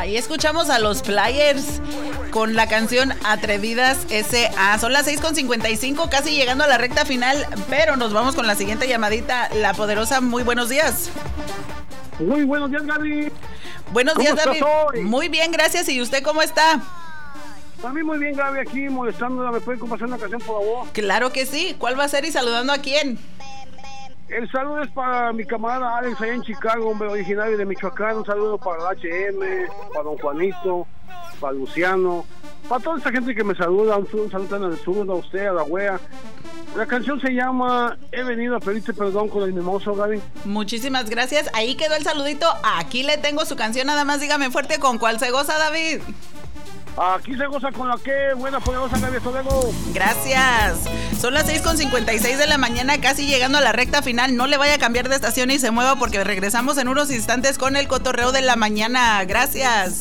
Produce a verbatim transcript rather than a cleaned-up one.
Ahí escuchamos a los Flyers con la canción Atrevidas S A. Son las seis con cincuenta y cinco, casi llegando a la recta final, pero nos vamos con la siguiente llamadita. La Poderosa, muy buenos días. Muy buenos días, Gaby. Buenos días, David. Muy bien, gracias. ¿Y usted cómo está? A mí muy bien, Gaby, aquí molestándola. ¿Me pueden compartir una canción, por favor? Claro que sí. ¿Cuál va a ser y saludando a quién? El saludo es para mi camarada Alex allá en Chicago, hombre, originario de Michoacán. Un saludo para el H M, para don Juanito, para Luciano, para toda esta gente que me saluda. Un, un saludo en el sur, a usted, a la wea. La canción se llama He venido a pedirte perdón con el mimoso, Gaby. Muchísimas gracias. Ahí quedó el saludito. Aquí le tengo su canción. Nada más dígame fuerte con cuál se goza, David. Aquí se goza con la que buena, poderosa, Gaby. Hasta luego. Gracias. Son las seis con cincuenta y seis de la mañana, casi llegando a la recta final. No le vaya a cambiar de estación y se mueva porque regresamos en unos instantes con el cotorreo de la mañana. Gracias.